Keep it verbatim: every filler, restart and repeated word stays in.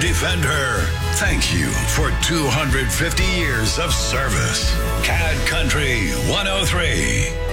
defend her. Thank you for two hundred fifty years of service. C A D Country one oh three.